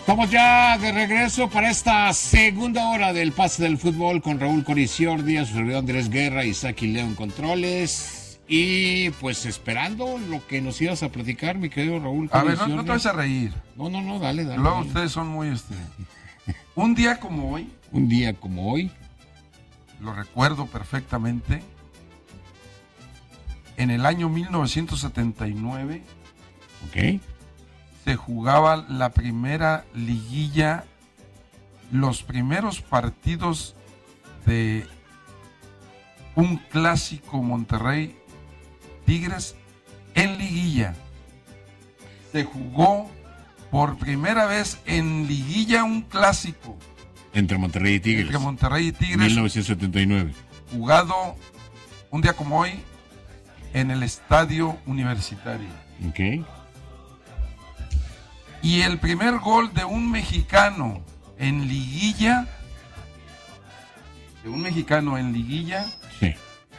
Estamos ya de regreso para esta segunda hora del Pase del Fútbol con Raúl Coriciordia, su servidor Andrés Guerra, Isaac y León Controles. Y pues esperando lo que nos ibas a platicar, mi querido Raúl Coriciordia. A ver, no te vas a reír. No, dale. Luego ustedes son muy Un día como hoy. Un día como hoy. Lo recuerdo perfectamente. En el año 1979. Ok. Se jugaba la primera liguilla, los primeros partidos de un clásico Monterrey Tigres en liguilla. Se jugó por primera vez en liguilla un clásico. Entre Monterrey y Tigres. Entre Monterrey y Tigres. 1979. Jugado un día como hoy en el Estadio Universitario. Ok. Y el primer gol de un mexicano en liguilla, sí,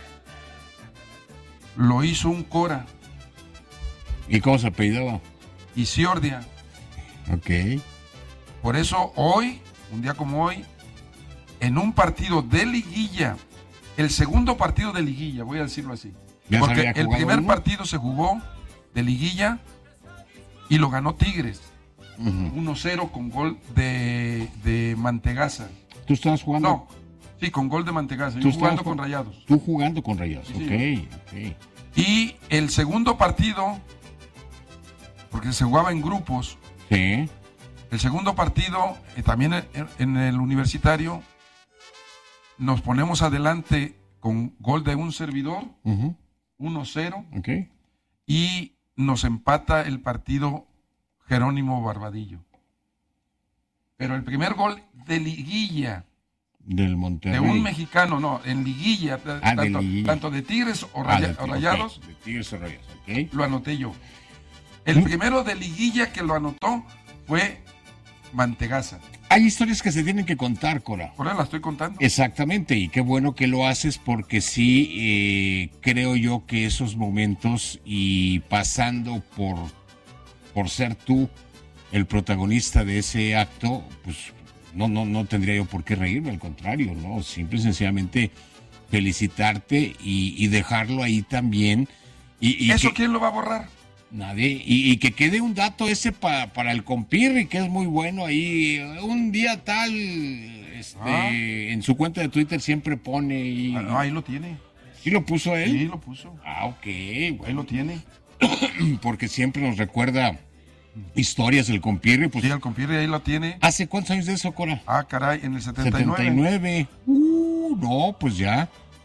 lo hizo un Cora. ¿Y cómo se apellidaba? Isiordia. Ok. Por eso hoy, un día como hoy, en un partido de liguilla, el segundo partido de liguilla, voy a decirlo así, porque el primer partido se jugó de liguilla y lo ganó Tigres. 1-0 con gol de Mantegaza. ¿Tú estabas jugando? No, sí, con gol de Mantegaza. Yo jugando con Rayados. Tú jugando con Rayados, sí, ok. Y el segundo partido, porque se jugaba en grupos. Sí. El segundo partido, también en el Universitario, nos ponemos adelante con gol de un servidor, 1-0. Ok. Y nos empata el partido Jerónimo Barbadillo. Pero el primer gol de liguilla del Monterrey, de un mexicano, en liguilla, tanto de Tigres o Rayados, okay. De Tigres o Rayados, okay. Lo anoté yo. El primero de liguilla que lo anotó fue Mantegaza. Hay historias que se tienen que contar, Cora. Por eso la estoy contando. Exactamente, y qué bueno que lo haces porque sí, creo yo que esos momentos y pasando por ser tú el protagonista de ese acto, pues no tendría yo por qué reírme, al contrario, ¿no? Simple y sencillamente felicitarte y dejarlo ahí también. Y ¿eso quién lo va a borrar? Nadie. Y que quede un dato ese para el compirri, que es muy bueno ahí. Un día tal, en su cuenta de Twitter siempre pone. Ahí lo tiene. ¿Sí lo puso él? Sí, lo puso. Ok. Bueno. Ahí lo tiene. Porque siempre nos recuerda historias el compirri. Pues, sí, el compirri ahí lo tiene. ¿Hace cuántos años de eso, Cora? Caray, en el 79. No, pues ya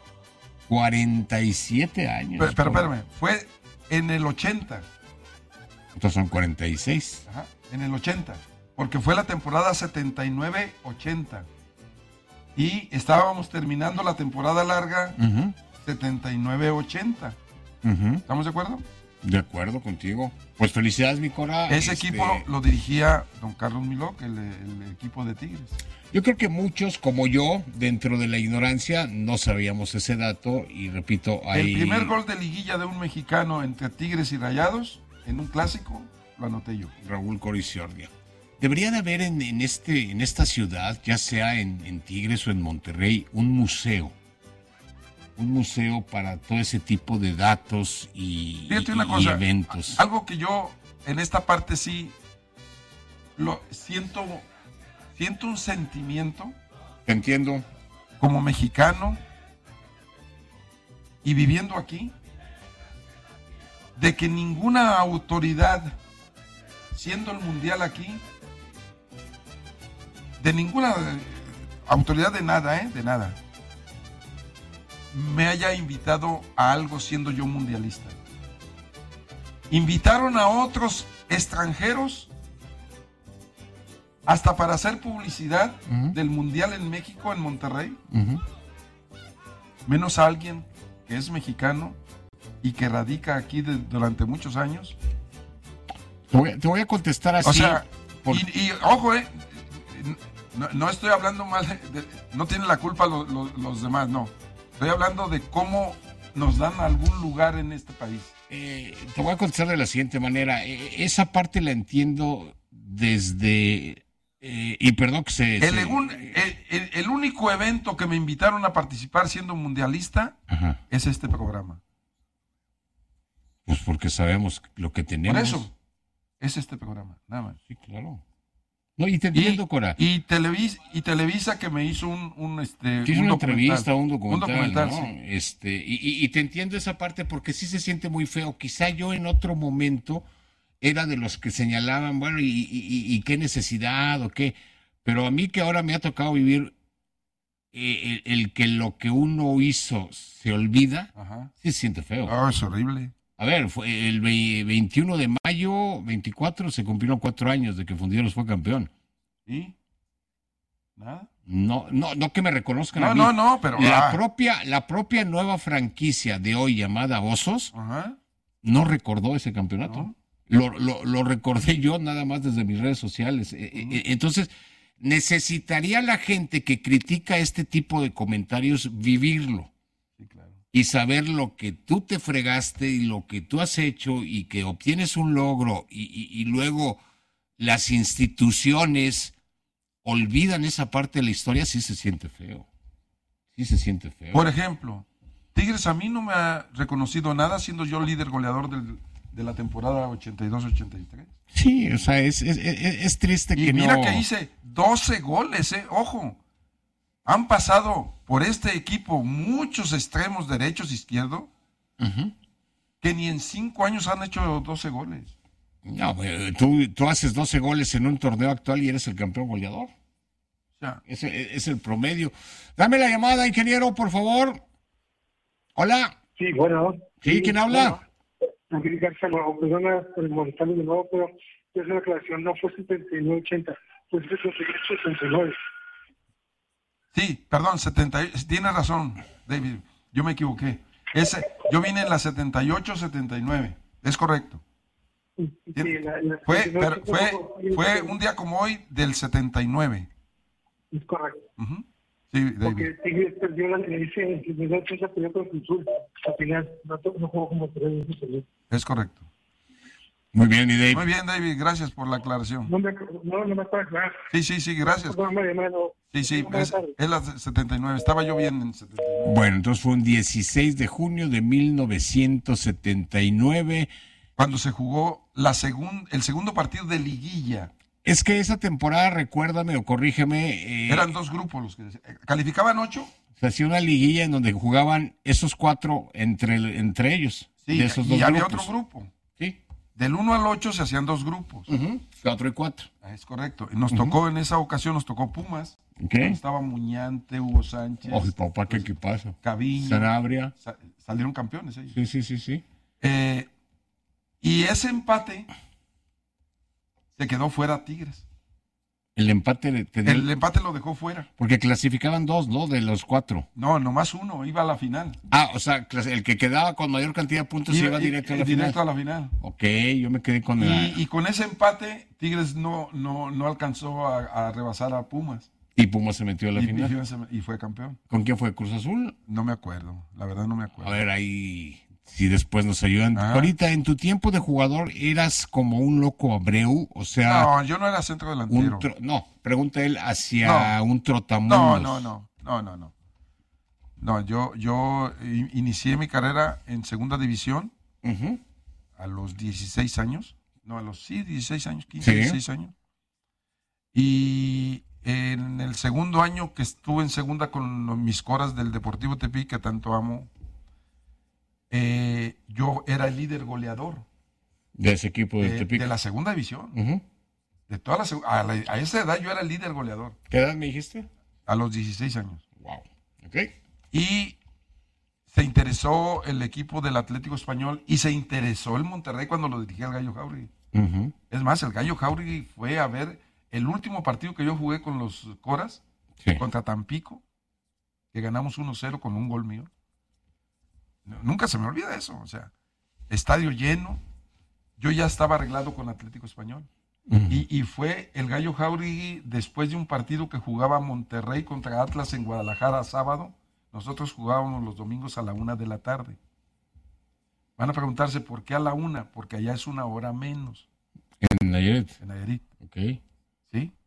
47 años. Pero espérame, fue en el 80. Entonces son 46. Ajá, en el 80. Porque fue la temporada 79-80. Y estábamos terminando la temporada larga 79-80. ¿Estamos de acuerdo? De acuerdo contigo. Pues felicidades, mi Cora. Ese equipo lo dirigía don Carlos Milok, el equipo de Tigres. Yo creo que muchos, como yo, dentro de la ignorancia, no sabíamos ese dato. Y repito, el primer gol de liguilla de un mexicano entre Tigres y Rayados, en un clásico, lo anoté yo. Raúl Coriciordia. Debería de haber en esta ciudad, ya sea en Tigres o en Monterrey, un museo para todo ese tipo de datos y eventos. Algo que yo en esta parte sí lo siento un sentimiento. Te entiendo. Como mexicano y viviendo aquí, de que ninguna autoridad, siendo el mundial aquí, de ninguna autoridad de nada, de nada, me haya invitado a algo siendo yo mundialista. Invitaron a otros extranjeros hasta para hacer publicidad del mundial en México, en Monterrey. Menos a alguien que es mexicano y que radica aquí durante muchos años. Te voy a contestar así. O sea, y ojo, no estoy hablando mal, no tienen la culpa los demás, no. Estoy hablando de cómo nos dan algún lugar en este país. Te voy a contestar de la siguiente manera. Esa parte la entiendo desde y perdón que el único evento que me invitaron a participar siendo mundialista es este programa. Pues porque sabemos lo que tenemos. Por eso, es este programa, nada más. Sí, claro. No, y te entiendo, Cora. Y Televisa que me hizo un entrevista, un documental, ¿no? Sí. Y te entiendo esa parte porque sí se siente muy feo. Quizá yo en otro momento era de los que señalaban, bueno, y qué necesidad o qué. Pero a mí que ahora me ha tocado vivir el que lo que uno hizo se olvida, sí se siente feo. Oh, es horrible. A ver, fue el 21 de mayo, 24, se cumplieron 4 años de que Fundidores fue campeón. ¿Y? ¿Nada? No que me reconozcan a mí. No, pero... La propia nueva franquicia de hoy llamada Osos no recordó ese campeonato. ¿No? Lo recordé yo nada más desde mis redes sociales. Entonces, necesitaría la gente que critica este tipo de comentarios vivirlo. Sí, claro. Y saber lo que tú te fregaste y lo que tú has hecho y que obtienes un logro y luego las instituciones olvidan esa parte de la historia, sí se siente feo. Sí se siente feo. Por ejemplo, Tigres a mí no me ha reconocido nada siendo yo líder goleador de la temporada 82-83. Sí, o sea, es triste que mira que hice 12 goles, ojo. Han pasado por este equipo muchos extremos derechos, izquierdos, que ni en 5 años han hecho 12 goles. No, tú haces 12 goles en un torneo actual y eres el campeón goleador. Ya. Es el promedio. Dame la llamada, ingeniero, por favor. Hola. Sí, bueno. Sí, ¿quién habla? Bueno, García, perdona por molestarme de nuevo, pero esa declaración no fue 79-80, fue 78-79. Sí, perdón, 70, tiene razón, David, yo me equivoqué. Yo vine en la 78-79, es correcto. Sí, fue un día como hoy del 79. Es correcto. Sí, David. Porque Tigres perdió la edición perdió con Cruz Azul. Al final no jugó como 3 veces. Es correcto. Muy bien, y David. Muy bien, David, gracias por la aclaración. No me está aclarar. Sí, gracias. Sí, es la 79, estaba yo bien en 79. Bueno, entonces fue un 16 de junio de 1979. Cuando se jugó el segundo partido de liguilla. Es que esa temporada, recuérdame o corrígeme... eran 2 grupos los que... ¿Calificaban 8? Se hacía una liguilla en donde jugaban esos 4 entre ellos. Sí, de esos y había otro grupo. Sí. Del 1 al 8 se hacían 2 grupos. 4 y 4. Es correcto. Y nos tocó en esa ocasión, Pumas. ¿Qué? Estaba Muñante, Hugo Sánchez. Oh, papá, ¿qué pasa? Caviño. Sanabria. Salieron campeones ellos. Sí. Y ese empate se quedó fuera Tigres. El empate el empate lo dejó fuera. Porque clasificaban 2, ¿no? De los 4. No, nomás 1, iba a la final. O sea, el que quedaba con mayor cantidad de puntos iba directo a la final. Directo a la final. Ok, yo me quedé con y con ese empate, Tigres no alcanzó a rebasar a Pumas. Y Pumas se metió a la final. Y fue campeón. ¿Con quién fue? ¿Cruz Azul? No me acuerdo, la verdad no me acuerdo. A ver, ahí... Si después nos ayudan. Ahorita, en tu tiempo de jugador, ¿eras como un loco Abreu? O sea... No, yo no era centro delantero. Pregunta él hacia un trotamundos. No, yo inicié mi carrera en segunda división a los 16 años. No, 16 años, 15, 16 años. Y en el segundo año que estuve en segunda con mis coras del Deportivo Tepic, que tanto amo, yo era el líder goleador de ese equipo de Tepic, de la segunda división. De toda a esa edad yo era el líder goleador. ¿Qué edad me dijiste? A los 16 años. Wow. Ok. Y se interesó el equipo del Atlético Español y se interesó el Monterrey cuando lo dirigía el Gallo Jauregui. Es más, el Gallo Jauregui fue a ver el último partido que yo jugué con los Coras contra Tampico, que ganamos 1-0 con un gol mío. Nunca se me olvida eso, o sea, estadio lleno, yo ya estaba arreglado con Atlético Español. Y fue el Gallo Jauregui, después de un partido que jugaba Monterrey contra Atlas en Guadalajara sábado, nosotros jugábamos los domingos a la 1 de la tarde. Van a preguntarse por qué a la 1, porque allá es 1 hora menos. En Nayarit. En Nayarit. Ok. ¿Sí?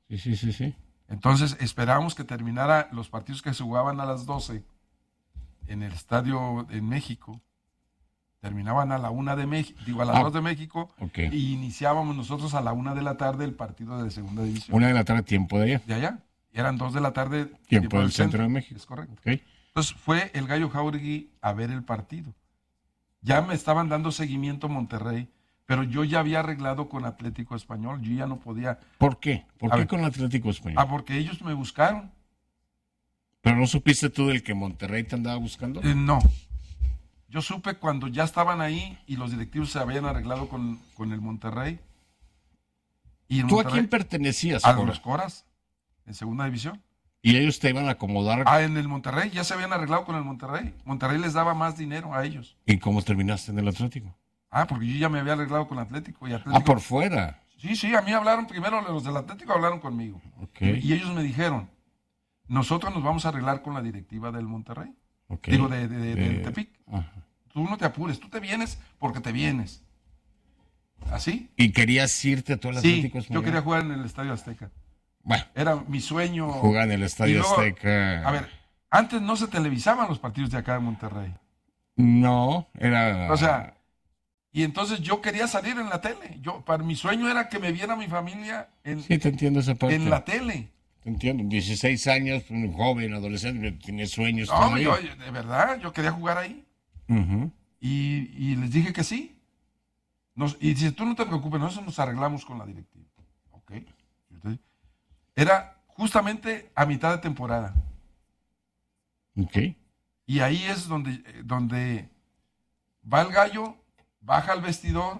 Sí. Entonces esperábamos que terminara los partidos que se jugaban a las 12 en el estadio en México. Terminaban a la 1 de México, a las 2 de México, okay. Y iniciábamos nosotros a la 1 de la tarde el partido de segunda división. 1 de la tarde, tiempo de allá. De allá. Y eran 2 de la tarde, tiempo del centro de México. Es correcto. Okay. Entonces fue el Gallo Jauregui a ver el partido. Ya me estaban dando seguimiento Monterrey, pero yo ya había arreglado con Atlético Español, yo ya no podía. ¿Por qué? ¿Por qué con Atlético Español? Porque ellos me buscaron. ¿Pero no supiste tú del que Monterrey te andaba buscando? No. Yo supe cuando ya estaban ahí y los directivos se habían arreglado con el Monterrey. Y ¿Tú Monterrey, a quién pertenecías? A los Coras, en segunda división. ¿Y ellos te iban a acomodar? En el Monterrey, ya se habían arreglado con el Monterrey. Monterrey les daba más dinero a ellos. ¿Y cómo terminaste en el Atlético? Porque yo ya me había arreglado con Atlético. Y Atlético... por fuera. Sí, a mí hablaron primero, los del Atlético hablaron conmigo. Okay. Y ellos me dijeron, nosotros nos vamos a arreglar con la directiva del Monterrey. Okay. Digo, de Tepic. Ajá. Tú no te apures, tú te vienes porque te vienes. ¿Así? ¿Y querías irte a todo el Atlético Español? Yo quería jugar en el Estadio Azteca. Bueno. Era mi sueño. Jugar en el Estadio Azteca. A ver, antes no se televisaban los partidos de acá de Monterrey. No, era... O sea, y entonces yo quería salir en la tele. Para mi sueño era que me viera mi familia sí, te entiendo esa parte. En la tele. Te entiendo, 16 años, un joven, adolescente, tiene sueños. No, de verdad, yo quería jugar ahí. Uh-huh. Y les dije que sí. Y dice, tú no te preocupes, nosotros nos arreglamos con la directiva. Ok. Entonces, era justamente a mitad de temporada. Ok. Y ahí es donde va el Gallo, baja al vestidor,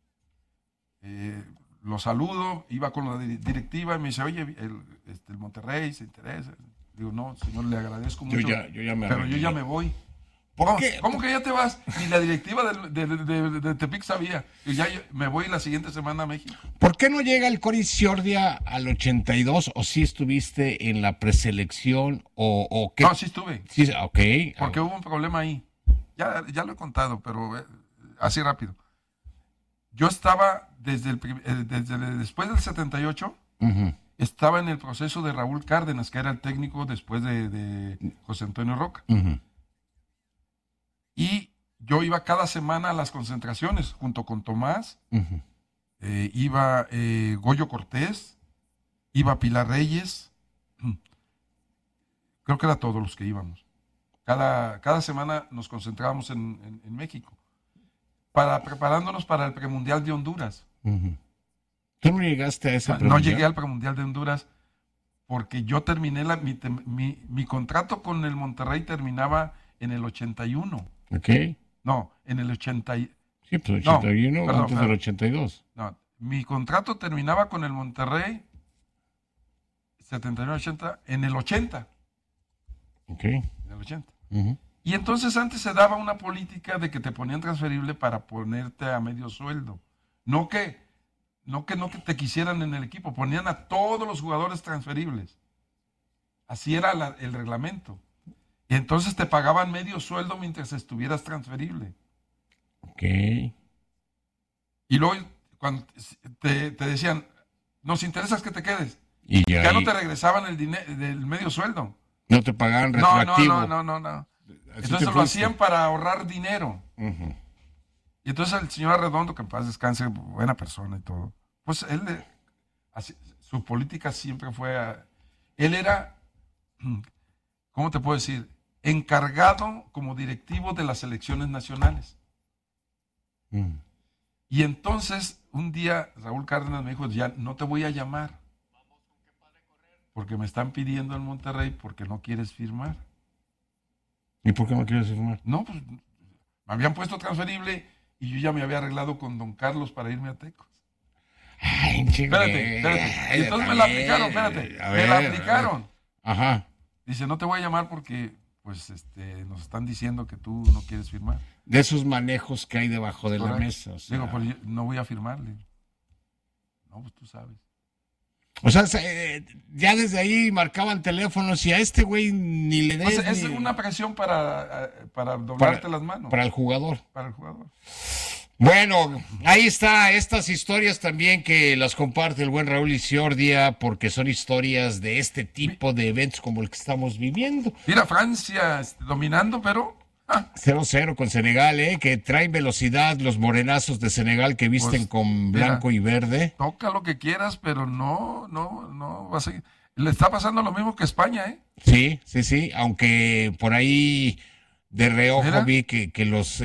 lo saludo, iba con la directiva y me dice, oye, el Monterrey se interesa. Digo, no, señor, le agradezco mucho. Yo ya me voy. ¿Por qué? ¿Cómo que ya te vas? Ni la directiva de Tepic sabía. Y ya me voy la siguiente semana a México. ¿Por qué no llega el Cory Ciordia al 82? ¿O sí estuviste en la preselección? ¿O qué? No, sí estuve. Sí, ok. Porque hubo un problema ahí. Ya lo he contado, pero así rápido. Yo estaba desde después del 78, uh-huh. Estaba en el proceso de Raúl Cárdenas, que era el técnico después de José Antonio Roca. Uh-huh. Y yo iba cada semana a las concentraciones junto con Tomás, uh-huh. Iba Goyo Cortés, iba Pilar Reyes, creo que era todos los que íbamos. Cada semana nos concentrábamos en México, preparándonos para el premundial de Honduras. Uh-huh. ¿Tú no llegaste a ese premundial? No llegué al premundial de Honduras porque yo terminé mi contrato con el Monterrey terminaba en el 81. Ok. No, en el 80. Sí, pues 81 no, antes del 82. No, mi contrato terminaba con el Monterrey 79-80 en el 80. Ok. En el 80. Uh-huh. Y entonces antes se daba una política de que te ponían transferible para ponerte a medio sueldo. No que no te quisieran en el equipo, ponían a todos los jugadores transferibles. Así era el reglamento. Y entonces te pagaban medio sueldo mientras estuvieras transferible. Ok. Y luego cuando te decían, nos interesa que te quedes. Y ya no te regresaban del medio sueldo. No te pagaban retroactivo. No. Entonces lo hacían para ahorrar dinero. Uh-huh. Y entonces el señor Arredondo, que en paz descanse, buena persona y todo, pues su política siempre fue, él era, ¿cómo te puedo decir? Encargado como directivo de las selecciones nacionales. Uh-huh. Y entonces un día Raúl Cárdenas me dijo, ya no te voy a llamar, porque me están pidiendo en Monterrey porque no quieres firmar. ¿Y por qué no quieres firmar? No, pues me habían puesto transferible y yo ya me había arreglado con don Carlos para irme a Tecos. Ay, espérate. Y entonces me la aplicaron, me la aplicaron. Ajá. Dice, no te voy a llamar porque pues nos están diciendo que tú no quieres firmar. De esos manejos que hay debajo de la mesa. O sea. Digo, pues no voy a firmarle. No, pues tú sabes. O sea, ya desde ahí marcaban teléfonos y a este güey ni le des. Es una presión para doblarte las manos. Para el jugador. Para el jugador. Bueno, ahí está, estas historias también que las comparte el buen Raúl Iciordia, porque son historias de este tipo de eventos como el que estamos viviendo. Mira, Francia dominando, pero... 0-0 con Senegal, que traen velocidad los morenazos de Senegal que visten pues, con blanco y verde. Toca lo que quieras, pero no va a seguir. Le está pasando lo mismo que España, Sí, aunque por ahí de reojo vi que los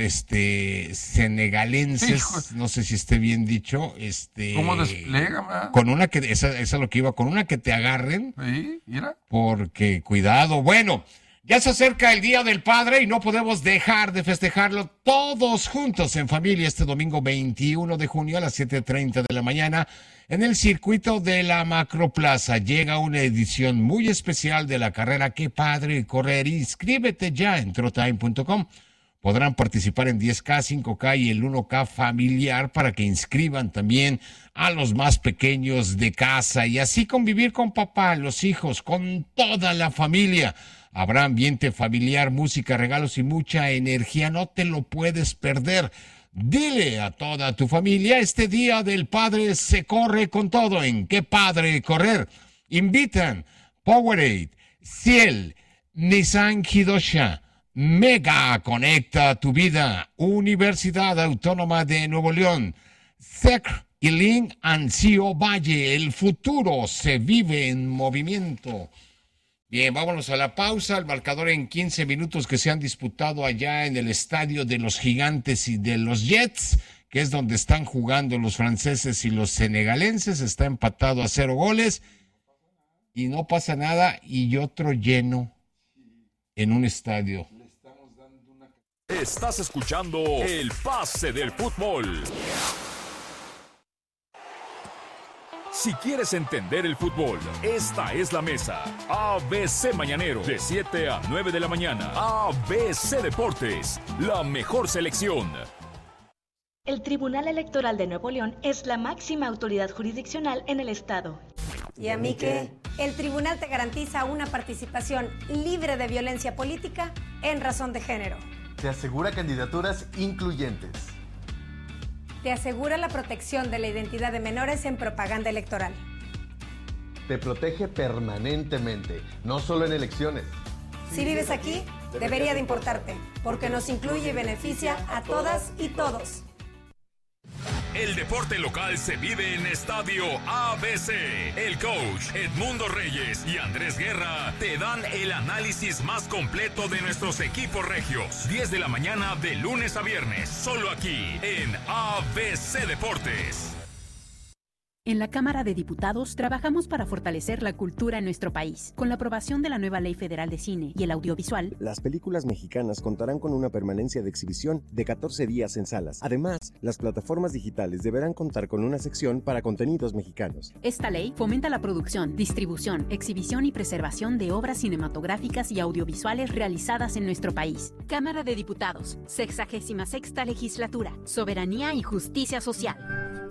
senegalenses, no sé si esté bien dicho, ¿cómo despliegan, man? Con una que, esa es lo que iba, con una que te agarren. Sí, mira. Porque, cuidado, bueno. Ya se acerca el Día del Padre y no podemos dejar de festejarlo todos juntos en familia este domingo 21 de junio a las 7:30 de la mañana en el circuito de la Macroplaza. Llega una edición muy especial de la carrera Qué Padre Correr. Inscríbete ya en trotime.com. Podrán participar en 10K, 5K y el 1K familiar para que inscriban también a los más pequeños de casa y así convivir con papá, los hijos, con toda la familia. Habrá ambiente familiar, música, regalos y mucha energía. No te lo puedes perder. Dile a toda tu familia, este Día del Padre se corre con todo en Qué Padre Correr. Invitan Powerade, Ciel, Nissan Hidosha, Mega Conecta tu Vida, Universidad Autónoma de Nuevo León, SEC y Link Ancio Valle. El futuro se vive en movimiento. Bien, vámonos a la pausa. El marcador en 15 minutos que se han disputado allá en el estadio de los Gigantes y de los Jets, que es donde están jugando los franceses y los senegalenses. Está empatado a 0 goles y no pasa nada y otro lleno en un estadio. Estás escuchando El Pase del Fútbol. Si quieres entender el fútbol, esta es la mesa. ABC Mañanero, de 7 a 9 de la mañana. ABC Deportes, la mejor selección. El Tribunal Electoral de Nuevo León es la máxima autoridad jurisdiccional en el estado. ¿Y a mí qué? El tribunal te garantiza una participación libre de violencia política en razón de género. Te asegura candidaturas incluyentes. Te asegura la protección de la identidad de menores en propaganda electoral. Te protege permanentemente, no solo en elecciones. Si vives aquí, debería de importarte, porque nos incluye y beneficia a todas y todos. El deporte local se vive en Estadio ABC. El coach Edmundo Reyes y Andrés Guerra te dan el análisis más completo de nuestros equipos regios. 10 de la mañana de lunes a viernes, solo aquí en ABC Deportes. En la Cámara de Diputados trabajamos para fortalecer la cultura en nuestro país. Con la aprobación de la nueva Ley Federal de Cine y el Audiovisual, las películas mexicanas contarán con una permanencia de exhibición de 14 días en salas. Además, las plataformas digitales deberán contar con una sección para contenidos mexicanos. Esta ley fomenta la producción, distribución, exhibición y preservación de obras cinematográficas y audiovisuales realizadas en nuestro país. Cámara de Diputados, 66ª Legislatura, Soberanía y Justicia Social.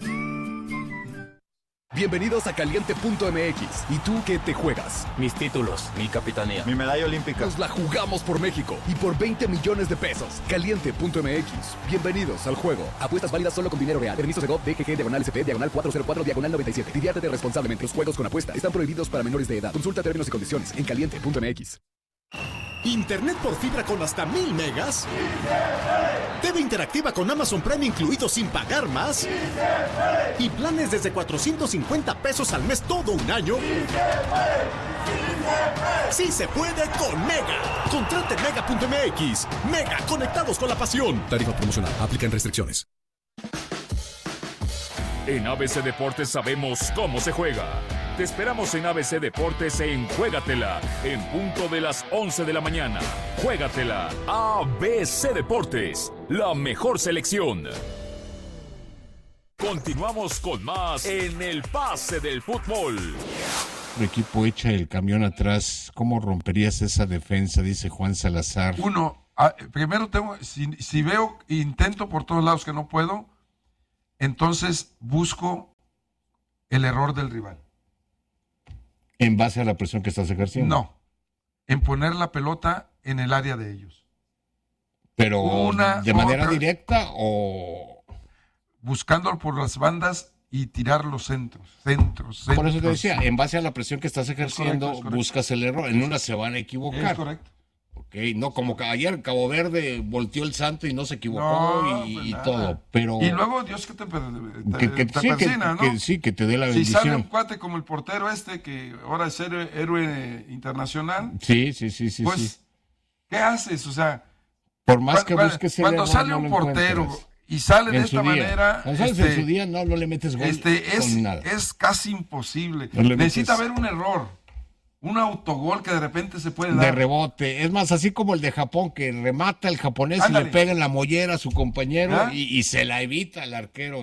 Bienvenidos a Caliente.mx. ¿Y tú qué te juegas? Mis títulos, mi capitanía, mi medalla olímpica. Nos la jugamos por México y por 20 millones de pesos. Caliente.mx. Bienvenidos al juego. Apuestas válidas solo con dinero real. Permiso de GOV, DGG, /SP, /404, /97. Diviértete responsablemente. Los juegos con apuesta están prohibidos para menores de edad. Consulta términos y condiciones en Caliente.mx. ¿Internet por fibra con hasta 1000 megas? ¿TV interactiva con Amazon Prime incluido sin pagar más? ¿Y planes desde 450 pesos al mes todo un año? ¡Sí se puede con Mega! Contrate en Mega.mx. Mega, conectados con la pasión. Tarifa promocional. Aplican restricciones. En ABC Deportes sabemos cómo se juega. Te esperamos en ABC Deportes en Juégatela, en punto de las 11 de la mañana. Juégatela, ABC Deportes, la mejor selección. Continuamos con más en el Pase del Fútbol. El equipo echa el camión atrás. ¿Cómo romperías esa defensa? Dice Juan Salazar. Primero si veo, intento por todos lados que no puedo, entonces busco el error del rival. ¿En base a la presión que estás ejerciendo? No, en poner la pelota en el área de ellos. ¿Pero de manera directa o...? buscándolo por las bandas y tirar los centros. Por eso te decía, en base a la presión que estás ejerciendo, es correcto. Buscas el error. En una se van a equivocar. Es correcto. Ok, no como ayer Cabo Verde volteó el santo y no se equivocó y todo, pero... Y luego Dios que te persina, ¿no? Que te dé la bendición. Si sale un cuate como el portero que ahora es héroe internacional. Sí. Pues, ¿qué haces? O sea... Por más que busques el cuando error, sale un portero y sale de esta manera... Cuando sales en su día, no le metes gol con nada. Es casi imposible. Necesita haber un error. Un autogol que de repente se puede dar. De rebote. Es más, así como el de Japón, que remata el japonés y le pega en la mollera a su compañero y se la evita el arquero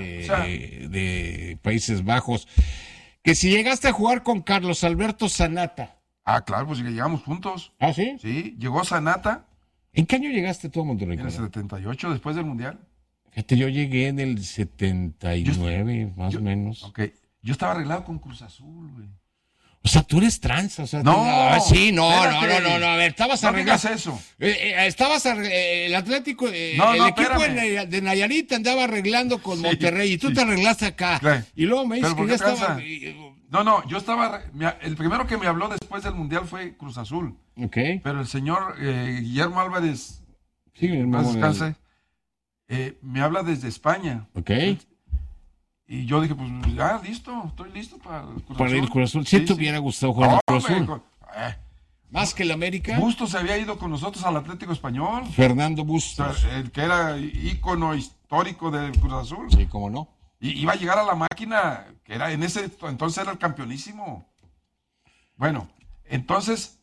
de Países Bajos. Que si llegaste a jugar con Carlos Alberto Zanata. Ah, claro, pues llegamos juntos. ¿Ah, sí? Sí, llegó Zanata. ¿En qué año llegaste tú a Monterrey? En el 78, después del Mundial. Fíjate, yo llegué en el 79, más o menos. Ok, yo estaba arreglado con Cruz Azul, güey. O sea, tú eres tranza, o sea... No, a ver, estabas arreglando... No digas eso. El Atlético, el equipo de Nayarit andaba arreglando con Monterrey y tú te arreglaste acá. Claro. Y luego me dices que ya estaba... No, yo estaba... El primero que me habló después del Mundial fue Cruz Azul. Ok. Pero el señor Guillermo Álvarez, sí, más descanse, me habla desde España. Ok. Y yo dije, pues ya, listo, estoy listo para el Cruz Azul. Para el Cruz Azul. Si te hubiera gustado jugar el Cruz Azul. Más que el América. Bustos se había ido con nosotros al Atlético Español. Fernando Bustos. O sea, el que era ícono histórico del Cruz Azul. Sí, cómo no. Y iba a llegar a la máquina, que era en ese entonces era el campeonísimo. Bueno, entonces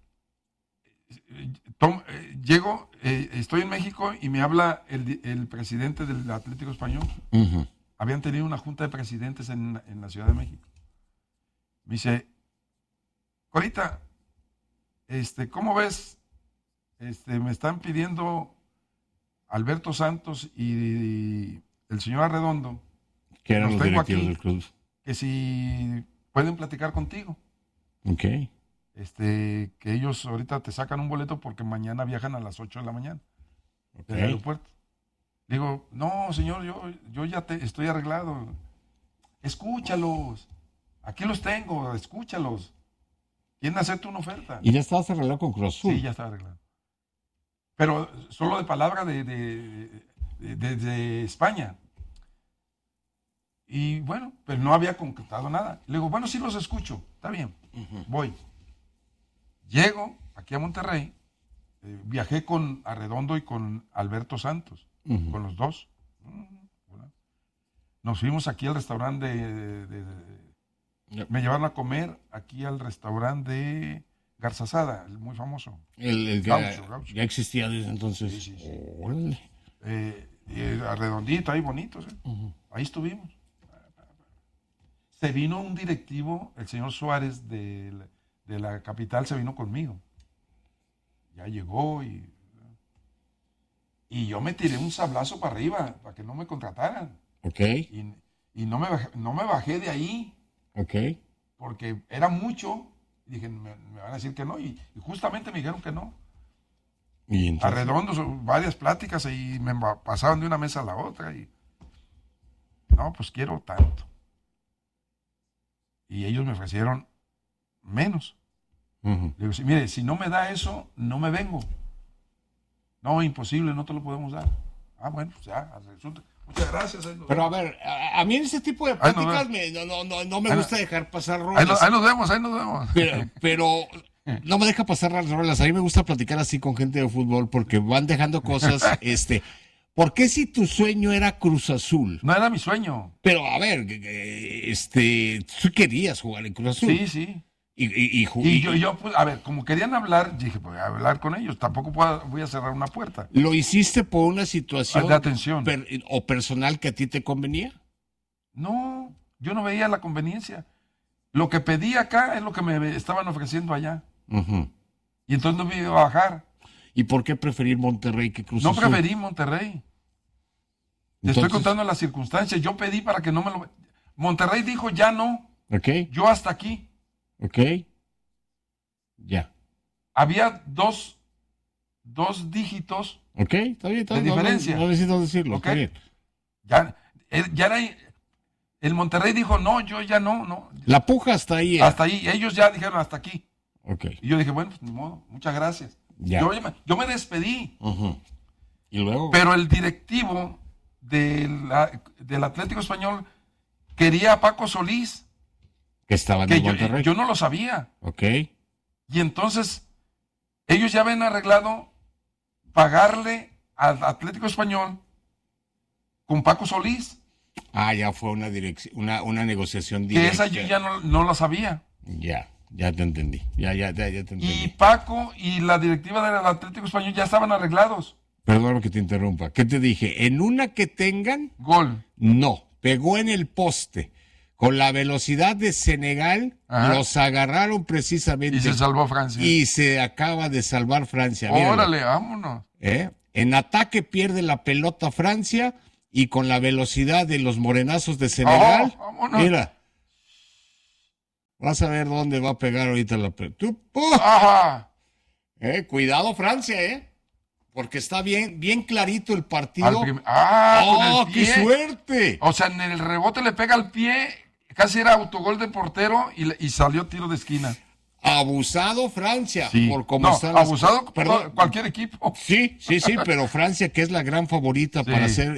llego, estoy en México y me habla el presidente del Atlético Español. Uh-huh. Habían tenido una junta de presidentes en la Ciudad de México. Me dice, Corita, ¿cómo ves? Me están pidiendo Alberto Santos y el señor Arredondo, que eran los directivos del club, que si pueden platicar contigo. Ok. Que ellos ahorita te sacan un boleto porque mañana viajan a las 8 de la mañana del aeropuerto. Digo, no, señor, yo ya estoy arreglado. Escúchalos. Aquí los tengo, escúchalos. ¿Quieren hacerte una oferta? ¿Y ya estabas arreglado con Cruz Azul? Sí, ya estaba arreglado. Pero solo de palabra de España. Y bueno, pero no había concretado nada. Le digo, bueno, sí los escucho. Está bien, voy. Llego aquí a Monterrey. Viajé con Arredondo y con Alberto Santos. Con los dos. Nos fuimos aquí al restaurante me llevaron a comer aquí al restaurante de Garzazada, el muy famoso. El Gaucho. Ya existía desde entonces. Sí. Arredondito, ahí bonitos. Ahí estuvimos. Se vino un directivo, el señor Suárez de la capital, se vino conmigo. Ya llegó y yo me tiré un sablazo para arriba para que no me contrataran. Ok. Y no me bajé de ahí. Ok. Porque era mucho. Y dije, me van a decir que no. Y justamente me dijeron que no. ¿Y entonces? Arredondos, varias pláticas y me pasaban de una mesa a la otra. Y no, pues quiero tanto. Y ellos me ofrecieron menos. Le digo, mire, si no me da eso, no me vengo. No, imposible, no te lo podemos dar. Ah, bueno, pues ya, resulta. Muchas gracias. Pero a ver, a mí en ese tipo de pláticas no me gusta dejar pasar rolas. Ahí nos vemos. Pero no me deja pasar las rolas. A mí me gusta platicar así con gente de fútbol porque van dejando cosas. ¿Por qué si tu sueño era Cruz Azul? No era mi sueño. Pero a ver, tú querías jugar en Cruz Azul. Sí. Y yo, pues, a ver, como querían hablar, dije, pues voy a hablar con ellos, tampoco voy a cerrar una puerta. ¿Lo hiciste por una situación de atención o personal que a ti te convenía? No, yo no veía la conveniencia. Lo que pedí acá es lo que me estaban ofreciendo allá. Y entonces no me iba a bajar. ¿Y por qué preferir Monterrey que Cruz Azul? No preferí Monterrey. Te estoy contando las circunstancias. Yo pedí para que no me lo... Monterrey dijo, ya no. Okay. Yo hasta aquí. Ok. Ya. Había dos dígitos de diferencia. No necesito decirlo. Okay. Está bien. ya era... El Monterrey dijo, no, yo ya no. La puja hasta ahí. Hasta ahí. Ellos ya dijeron hasta aquí. Okay. Y yo dije, bueno, pues ni modo, muchas gracias. Ya. Yo me despedí. Y luego... Pero el directivo del Atlético Español quería a Paco Solís. Que estaba en el Monterrey. Yo no lo sabía. Ok. Y entonces, ellos ya habían arreglado pagarle al Atlético Español con Paco Solís. Ya fue una negociación directa. Que esa yo ya no la sabía. Ya te entendí. Ya te entendí. Y Paco y la directiva del Atlético Español ya estaban arreglados. Perdón que te interrumpa. ¿Qué te dije? En una que tengan... Gol. No, pegó en el poste. Con la velocidad de Senegal, los agarraron precisamente. Y se salvó Francia. Y se acaba de salvar Francia. Órale, vámonos. En ataque pierde la pelota Francia y con la velocidad de los morenazos de Senegal, mira, vas a ver dónde va a pegar ahorita la pelota. Cuidado Francia, porque está bien clarito el partido. Con el pie. ¡Qué suerte! O sea, en el rebote le pega al pie, casi era autogol de portero y salió tiro de esquina. Abusado Francia, por cómo están abusado cualquier equipo. Sí, pero Francia, que es la gran favorita para ser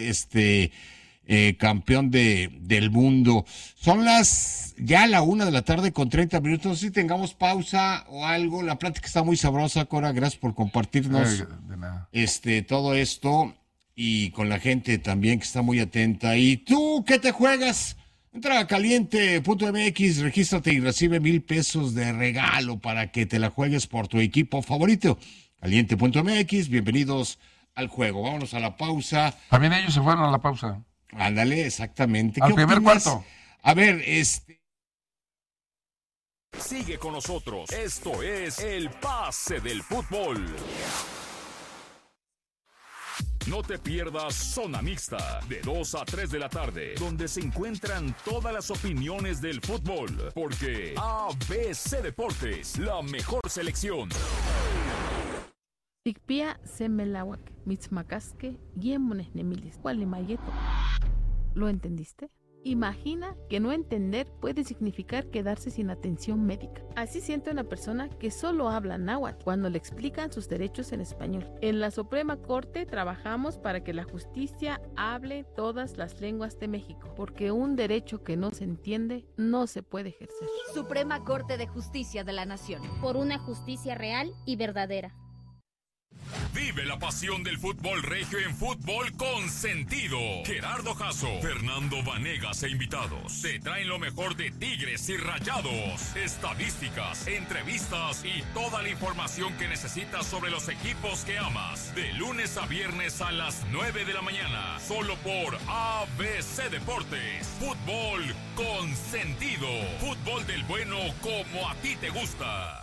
campeón del mundo. Son ya la 1:00 con 30 minutos. No sé si tengamos pausa o algo. La plática está muy sabrosa, Cora. Gracias por compartirnos de nada. Todo esto y con la gente también que está muy atenta. ¿Y tú qué te juegas? Entra a caliente.mx, regístrate y recibe $1,000 de regalo para que te la juegues por tu equipo favorito. Caliente.mx, bienvenidos al juego. Vámonos a la pausa. También ellos se fueron a la pausa. Ándale, exactamente. Al primer cuarto. A ver, Sigue con nosotros. Esto es El Pase del Fútbol. No te pierdas Zona Mixta, de 2 a 3 de la tarde, donde se encuentran todas las opiniones del fútbol, porque ABC Deportes, la mejor selección. Tikpia semelawak, mitzmakaske, guiemones nemilis, cualimayeto. ¿Lo entendiste? Imagina que no entender puede significar quedarse sin atención médica. Así siente una persona que solo habla náhuatl cuando le explican sus derechos en español. En la Suprema Corte trabajamos para que la justicia hable todas las lenguas de México, porque un derecho que no se entiende no se puede ejercer. Suprema Corte de Justicia de la Nación. Por una justicia real y verdadera. Vive la pasión del fútbol regio en Fútbol con Sentido. Gerardo Jasso, Fernando Vanegas e invitados te traen lo mejor de Tigres y Rayados, estadísticas, entrevistas y toda la información que necesitas sobre los equipos que amas. De lunes a viernes a las 9 de la mañana, solo por ABC Deportes. Fútbol con Sentido. Fútbol del bueno como a ti te gusta.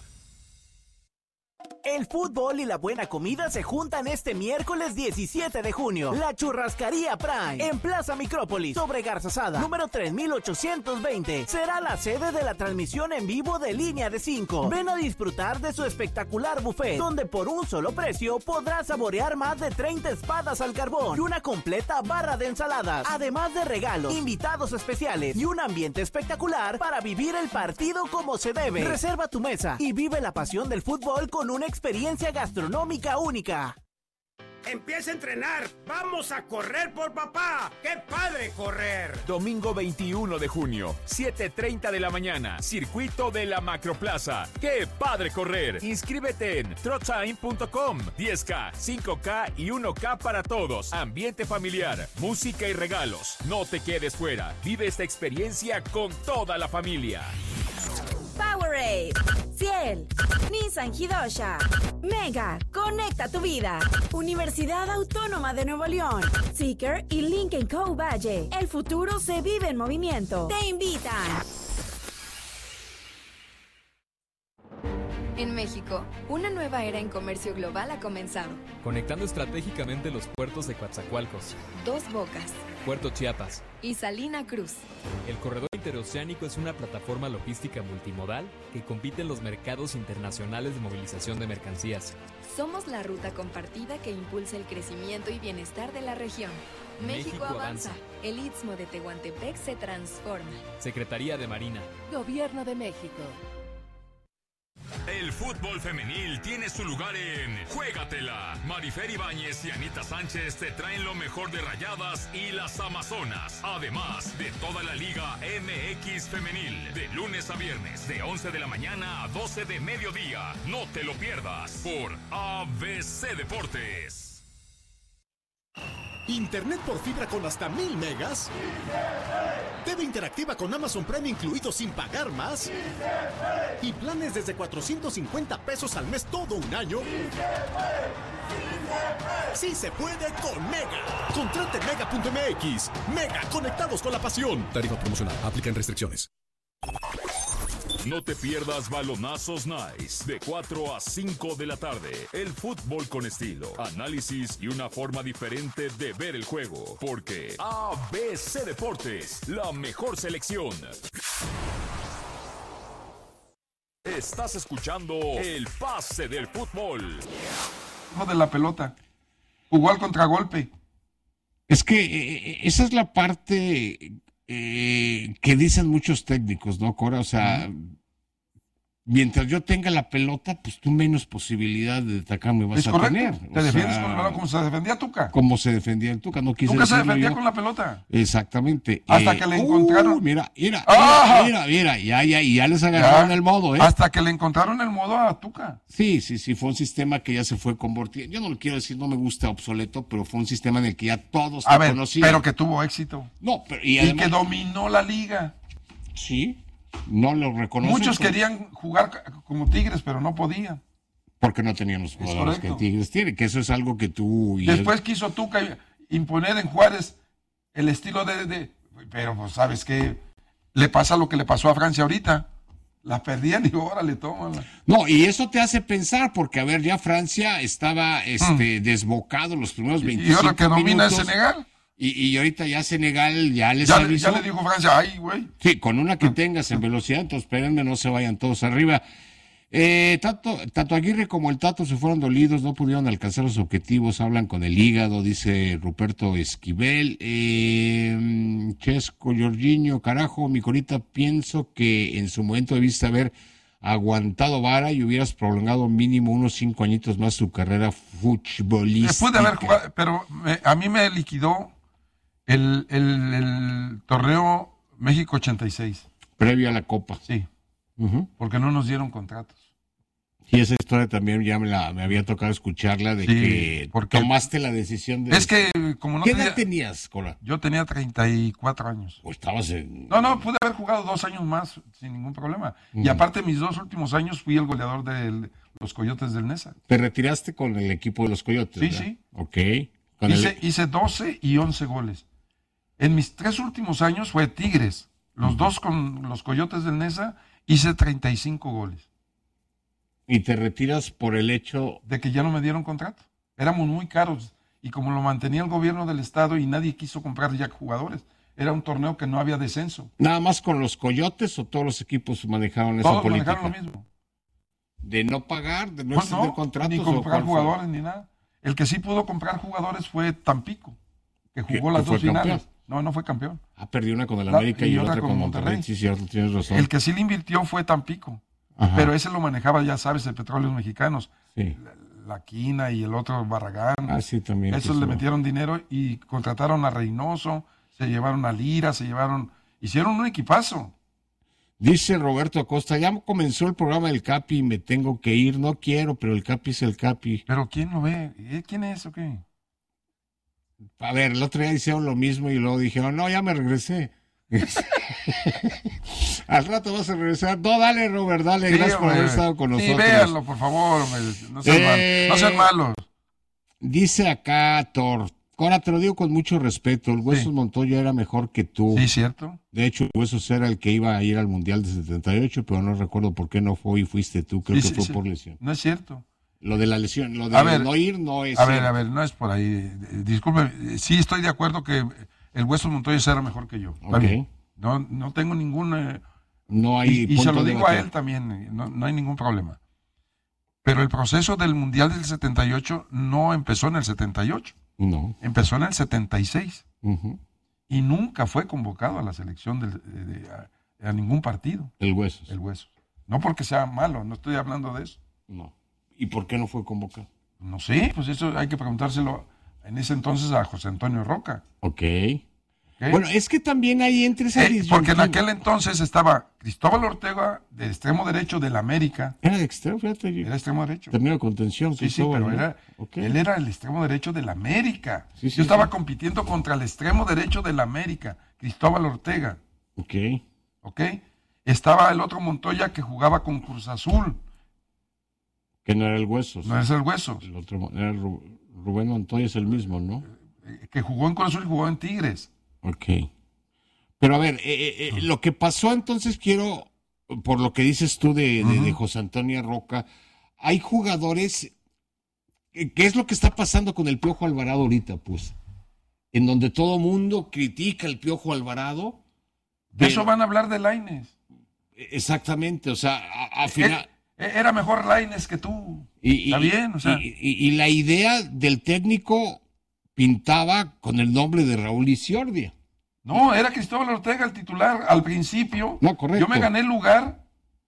El fútbol y la buena comida se juntan este miércoles 17 de junio. La Churrascaría Prime, en Plaza Micrópolis, sobre Garzazada, número 3820. Será la sede de la transmisión en vivo de Línea de 5. Ven a disfrutar de su espectacular buffet, donde por un solo precio podrás saborear más de 30 espadas al carbón y una completa barra de ensaladas, además de regalos, invitados especiales y un ambiente espectacular para vivir el partido como se debe. Reserva tu mesa y vive la pasión del fútbol con una experiencia gastronómica única. Empieza a entrenar, vamos a correr por papá. ¡Qué padre correr! Domingo 21 de junio, 7:30 de la mañana, circuito de la Macroplaza. ¡Qué padre correr! Inscríbete en trotime.com. 10K, 5K y 1K para todos. Ambiente familiar, música y regalos. No te quedes fuera. Vive esta experiencia con toda la familia. Powerade, Ciel, Nissan Hidosha, Mega, conecta tu vida. Universidad Autónoma de Nuevo León, Seeker y Lincoln Co. Valle. El futuro se vive en movimiento. Te invitan. En México, una nueva era en comercio global ha comenzado. Conectando estratégicamente los puertos de Coatzacoalcos, Dos Bocas, Puerto Chiapas y Salina Cruz. El corredor interoceánico es una plataforma logística multimodal que compite en los mercados internacionales de movilización de mercancías. Somos la ruta compartida que impulsa el crecimiento y bienestar de la región. México avanza. El Istmo de Tehuantepec se transforma. Secretaría de Marina. Gobierno de México. El fútbol femenil tiene su lugar en Juégatela. Marifer Ibáñez y Anita Sánchez te traen lo mejor de Rayadas y las Amazonas. Además de toda la Liga MX femenil. De lunes a viernes, de 11 de la mañana a 12 de mediodía. No te lo pierdas por ABC Deportes. Internet por fibra con hasta 1000 megas. TV interactiva con Amazon Prime incluido sin pagar más. Y planes desde 450 pesos al mes todo un año. Sí se puede con Mega. Contrate Mega.mx. Mega, conectados con la pasión. Tarifa promocional. Aplican restricciones. No te pierdas Balonazos Nice de 4 a 5 de la tarde. El fútbol con estilo, análisis y una forma diferente de ver el juego. Porque ABC Deportes, la mejor selección. Estás escuchando el pase del fútbol. De la pelota. Jugó al contragolpe. Es que esa es la parte que dicen muchos técnicos, ¿no, Cora? O sea, mientras yo tenga la pelota, pues tú menos posibilidad de atacarme vas a tener. Te defiendes con el balón como se defendía Tuca. Como se defendía el Tuca, no quise Tuca se decirlo defendía yo. con la pelota. Exactamente. Hasta que le encontraron. Mira, ya les agarraron el modo, ¿eh? Hasta que le encontraron el modo a Tuca. Sí, fue un sistema que ya se fue convirtiendo. Yo no lo quiero decir, no me gusta obsoleto, pero fue un sistema en el que ya todos te conocían. Pero que tuvo éxito. No, pero y además, que dominó la liga. Sí. No lo reconocen. Muchos querían jugar como Tigres, pero no podían. Porque no tenían los jugadores que Tigres tiene, que eso es algo que tú... Después quiso Tuca imponer en Juárez el estilo de... Pero pues, ¿sabes qué? Le pasa lo que le pasó a Francia ahorita. La perdían y órale, tómala. No, y eso te hace pensar, porque a ver, ya Francia estaba desbocado los primeros 25 minutos. Y ahora que domina el Senegal. Y ahorita ya Senegal ya les avisó. Ya le dijo Francia, ay, güey. Sí, con una que tengas en velocidad, entonces espérenme, no se vayan todos arriba. Tanto Aguirre como el Tato se fueron dolidos, no pudieron alcanzar los objetivos, hablan con el hígado, dice Ruperto Esquivel. Chesco, Jorginho, carajo, mi Corita, pienso que en su momento debiste haber aguantado vara y hubieras prolongado mínimo unos 5 añitos más su carrera futbolística. Después de haber jugado, pero a mí me liquidó el torneo México 86. Previo a la Copa. Sí. Porque no nos dieron contratos. Y esa historia también ya me había tocado escucharla de que tomaste la decisión de... Es que como no ¿Qué edad tenías, Cora? Yo tenía 34 años. O estabas en... No, pude haber jugado 2 años más sin ningún problema. Y aparte mis 2 últimos años fui el goleador de los Coyotes del Nesa. ¿Te retiraste con el equipo de los Coyotes? Sí, ¿verdad? sí. Ok. Hice 12 y 11 goles. En mis 3 últimos años fue Tigres. Los 2 con los Coyotes del Nesa hice 35 goles. ¿Y te retiras por el hecho de que ya no me dieron contrato? Éramos muy caros y como lo mantenía el gobierno del estado y nadie quiso comprar ya jugadores, era un torneo que no había descenso. ¿Nada más con los Coyotes o todos los equipos manejaron esa política? Todos manejaron lo mismo. ¿De no pagar, de no extender contratos? Ni comprar jugadores ni nada. El que sí pudo comprar jugadores fue Tampico, que jugó las 2 finales. No fue campeón. Perdió una con el América y otra con Monterrey. Sí, cierto, tienes razón. El que sí le invirtió fue Tampico. Ajá. Pero ese lo manejaba, ya sabes, el Petróleos Mexicanos. Sí. La Quina y el otro Barragán. Sí, también. Esos le metieron dinero y contrataron a Reynoso, se llevaron a Lira, hicieron un equipazo. Dice Roberto Acosta, ya comenzó el programa del Capi y me tengo que ir. No quiero, pero el Capi es el Capi. ¿Pero quién lo ve? ¿Quién es o qué? A ver, el otro día hicieron lo mismo y luego dijeron, no, ya me regresé. Al rato vas a regresar. No, dale, Robert, dale. Sí, gracias por haber estado con nosotros. Sí, véanlo, por favor. No sean malos. Dice acá Thor, Cora, te lo digo con mucho respeto, el Huesos Montoya era mejor que tú. Sí, cierto. De hecho, el Huesos era el que iba a ir al Mundial de 78, pero no recuerdo por qué no fue y fuiste tú, creo que fue por lesión. No es cierto. Lo de la lesión, lo de no ir no es cierto. A ver, no es por ahí. Disculpe, sí estoy de acuerdo que el Huesos Montoya era mejor que yo. Okay. No tengo ningún... no hay y se lo digo a él también, no hay ningún problema. Pero el proceso del Mundial del 78 no empezó en el 78. No. Empezó en el 76. Uh-huh. Y nunca fue convocado a la selección a ningún partido. El Huesos. No porque sea malo, no estoy hablando de eso. No. ¿Y por qué no fue convocado? No sé, pues eso hay que preguntárselo en ese entonces a José Antonio Roca. Ok. Bueno, es que también ahí entre esa porque en aquel entonces estaba Cristóbal Ortega, del extremo derecho del América. Era de extremo, fíjate. Era extremo derecho. Terminó de contención. Sí, pero él era el extremo derecho del América. Yo estaba compitiendo contra el extremo derecho del América, Cristóbal Ortega. Ok. Estaba el otro Montoya que jugaba con Cruz Azul. Que no era el Huesos. No es el Huesos. El otro era Rubén Montoya, es el mismo, ¿no? Que jugó en Cruz Azul y jugó en Tigres. Ok. Pero a ver, lo que pasó entonces por lo que dices tú de José Antonio Roca, hay jugadores, ¿qué es lo que está pasando con el Piojo Alvarado ahorita, pues? En donde todo mundo critica al Piojo Alvarado. De eso van a hablar de Lainez. Exactamente, o sea, al final... Era mejor Lainez que tú. Está bien, o sea. Y la idea del técnico pintaba con el nombre de Raúl Isiordia. No, era Cristóbal Ortega el titular al principio. No, correcto. Yo me gané el lugar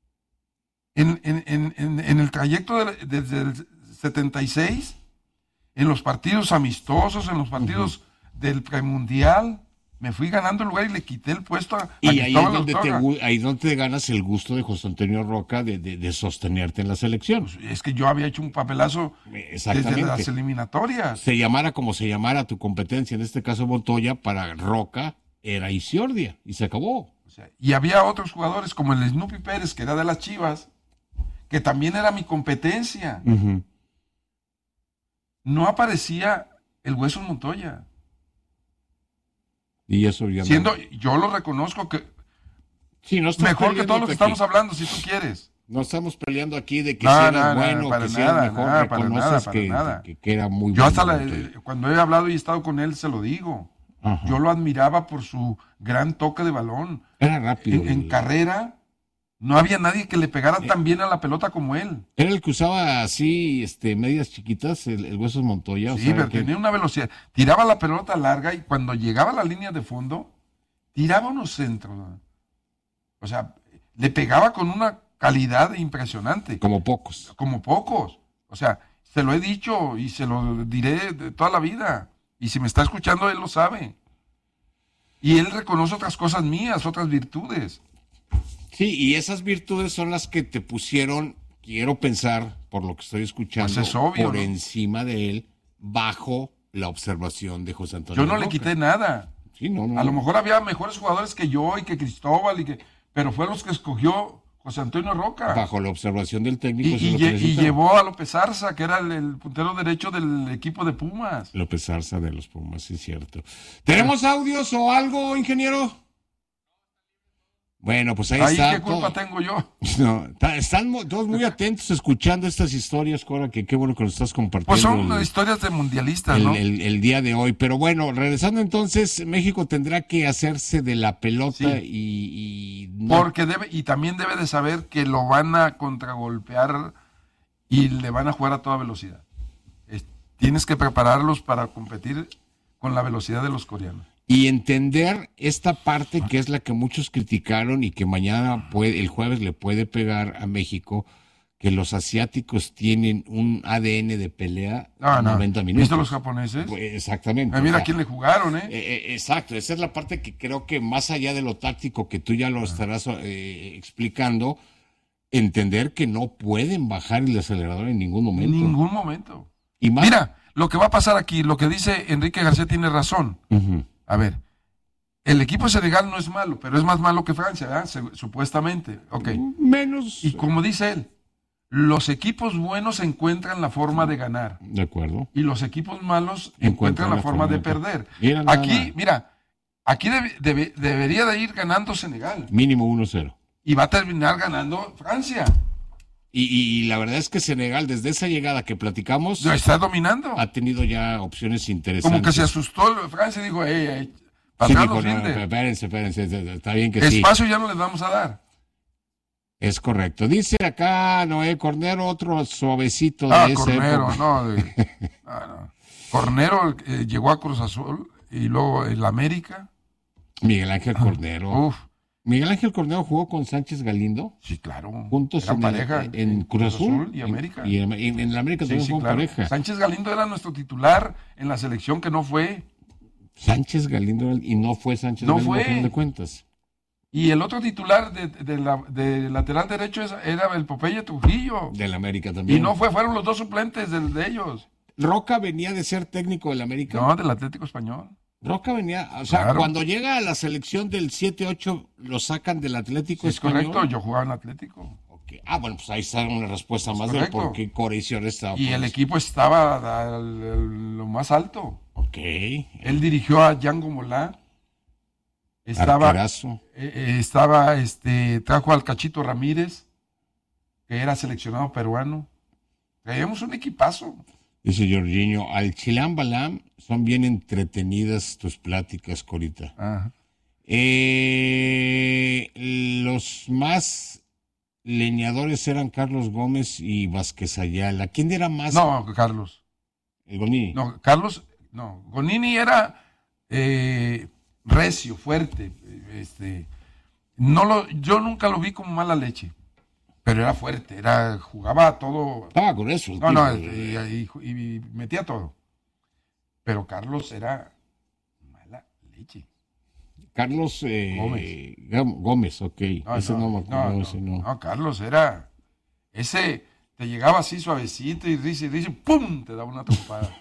en el trayecto desde el 76, en los partidos amistosos, en los partidos del premundial. Me fui ganando el lugar y le quité el puesto a Cristóbal Ortega. Ahí es donde te ganas el gusto de José Antonio Roca de sostenerte en la selección. Pues es que yo había hecho un papelazo desde las eliminatorias. Se llamara como se llamara tu competencia, en este caso Montoya, para Roca era Isiordia y se acabó. O sea, y había otros jugadores como el Snoopy Pérez, que era de las Chivas, que también era mi competencia. Uh-huh. No aparecía el Huesos Montoya. Y eso ya yo lo reconozco que mejor que todos los que estamos hablando, si tú quieres. No estamos peleando aquí de que si eras bueno, que si eras mejor, reconoces que era muy yo bueno. Yo cuando he hablado y he estado con él, se lo digo. Ajá. Yo lo admiraba por su gran toque de balón. Era rápido. En carrera, no había nadie que le pegara tan bien a la pelota como él. Era el que usaba así, medias chiquitas, el Huesos Montoya. Sí, pero tenía una velocidad. Tiraba la pelota larga y cuando llegaba a la línea de fondo, tiraba unos centros. O sea, le pegaba con una calidad impresionante. Como pocos. O sea, se lo he dicho y se lo diré de toda la vida. Y si me está escuchando, él lo sabe. Y él reconoce otras cosas mías, otras virtudes. Sí, y esas virtudes son las que te pusieron, quiero pensar, por lo que estoy escuchando, pues es obvio, por ¿no? encima de él, bajo la observación de José Antonio Yo no Roca. le quité nada. Sí, no. A lo mejor había mejores jugadores que yo y que Cristóbal, pero fue los que escogió José Antonio Roca. Bajo la observación del técnico. Y llevó a López Arza, que era el puntero derecho del equipo de Pumas. López Arza de los Pumas, sí es cierto. ¿Tenemos audios o algo, ingeniero? Bueno, pues ahí está. ¿Qué culpa tengo yo? No, están todos muy atentos escuchando estas historias, Cora, que qué bueno que nos estás compartiendo. Pues son historias de mundialistas, ¿no? El día de hoy. Pero bueno, regresando entonces, México tendrá que hacerse de la pelota y no. Porque también debe de saber que lo van a contragolpear y le van a jugar a toda velocidad. Tienes que prepararlos para competir con la velocidad de los coreanos. Y entender esta parte que es la que muchos criticaron y que mañana el jueves le puede pegar a México, que los asiáticos tienen un ADN de pelea 90 minutos. ¿Viste los japoneses? Pues, exactamente. Mira a quién le jugaron, exacto, esa es la parte que creo que más allá de lo táctico que tú ya lo estarás explicando, entender que no pueden bajar el acelerador en ningún momento. En ningún momento. Y más... Mira, lo que va a pasar aquí, lo que dice Enrique García tiene razón. Uh-huh. A ver, el equipo de Senegal no es malo, pero es más malo que Francia, ¿verdad? Supuestamente. Okay. Menos. Y como dice él, los equipos buenos encuentran la forma de ganar. De acuerdo. Y los equipos malos encuentran la forma de perder. Aquí debería de ir ganando Senegal. Mínimo 1-0. Y va a terminar ganando Francia. Y la verdad es que Senegal, desde esa llegada que platicamos, lo está dominando. Ha tenido ya opciones interesantes. Como que se asustó Francia y dijo, espérense, está bien que sí. Espacio ya no les vamos a dar. Es correcto. Dice acá Noé Cornero, otro suavecito de esa Cornero, época. Cornero llegó a Cruz Azul y luego el América. Miguel Ángel Cornero. Miguel Ángel Cornero jugó con Sánchez Galindo. Sí, claro. Juntos en Cruz Azul y América. Y en el América también fue pareja. Sánchez Galindo era nuestro titular en la selección que no fue. Sánchez Galindo y no fue Sánchez Galindo a fin de cuentas. Y el otro titular de lateral derecho era el Popeye Trujillo. Del América también. Y no fueron los dos suplentes de ellos. ¿Roca venía de ser técnico del América? No, del Atlético Español. Roca venía, claro. Cuando llega a la selección del 7-8, lo sacan del Atlético Español. Es correcto, yo jugaba en Atlético. Okay. Bueno, pues ahí está una respuesta más de por qué Coricior estaba. Y el equipo estaba lo más alto. Ok. Él dirigió a Django Molá. Trajo al Cachito Ramírez, que era seleccionado peruano. Traíamos un equipazo. Dice Jorginho, al Chilán Balam son bien entretenidas tus pláticas, Corita. Ajá. Los más leñadores eran Carlos Gómez y Vázquez Ayala. ¿Quién era más? No, Carlos. ¿El Gonini? No, Carlos, no. Gonini era recio, fuerte. Yo nunca lo vi como mala leche. Pero era fuerte, jugaba todo. Estaba con eso. Y metía todo. Pero Carlos era mala leche. Carlos Gómez, ok. No, Carlos era. Ese te llegaba así suavecito y dice, ¡pum! Te daba una trompada.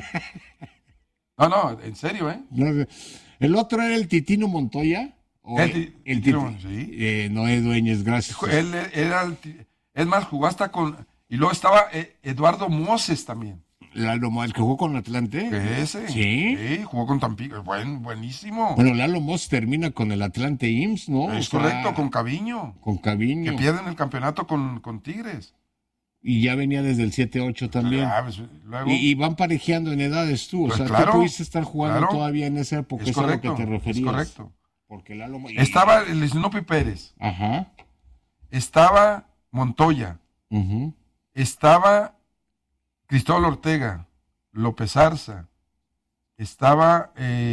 No, en serio, ¿eh? El otro era el Titino Montoya. El Titino, sí. Noé Dueñez, gracias. Él era es más, jugó hasta con. Y luego estaba Eduardo Moses también. ¿El que jugó con Atlante? Ese. Sí, jugó con Tampico. Buenísimo. Bueno, Lalo Moses termina con el Atlante IMSS, ¿no? Es correcto, con Caviño. Que pierden el campeonato con Tigres. Y ya venía desde el 7-8 también. Luego, y van parejeando en edades tú. Pues tú pudiste estar jugando todavía en esa época. Es correcto, a lo que te referías. Es correcto. Porque Lalo... Estaba el Snoopy Pérez. Ajá. Estaba Montoya. Uh-huh. Estaba Cristóbal Ortega. López Arza. Estaba...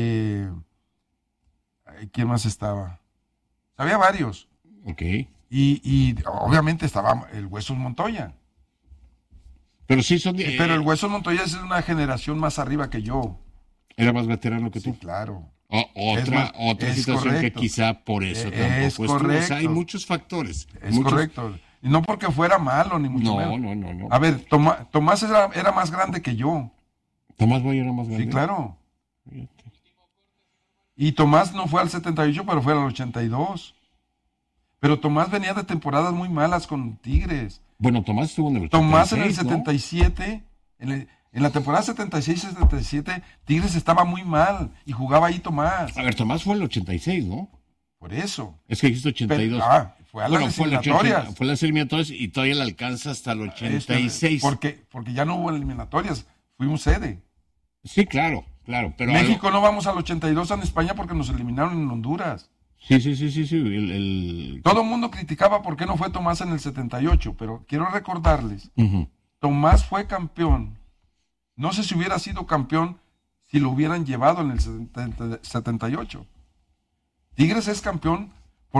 ¿quién más estaba? Había varios. Ok. Y obviamente estaba el Huesos Montoya. Pero sí son... pero el Huesos Montoya es una generación más arriba que yo. ¿Era más veterano que tú? Sí, claro. Otra situación que quizá por eso tampoco estuvo. Hay muchos factores. Correcto. Y no porque fuera malo, ni mucho menos. No. A ver, Tomás era más grande que yo. ¿Tomás Boy era más grande? Sí, claro. Fíjate. Y Tomás no fue al 78, pero fue al 82. Pero Tomás venía de temporadas muy malas con Tigres. Bueno, Tomás estuvo en el 86, Tomás en el 77, ¿no? En la temporada 76-77, Tigres estaba muy mal y jugaba ahí Tomás. A ver, Tomás fue el 86, ¿no? Por eso. Es que dijiste 82. Fue a las eliminatorias. Fue a las eliminatorias y todavía le alcanza hasta el 86. Porque ya no hubo eliminatorias, fuimos sede. Sí, claro. Pero México no vamos al 82 en España porque nos eliminaron en Honduras. Sí. Todo el mundo criticaba por qué no fue Tomás en el 78, pero quiero recordarles, Tomás fue campeón. No sé si hubiera sido campeón si lo hubieran llevado en el 78. Tigres es campeón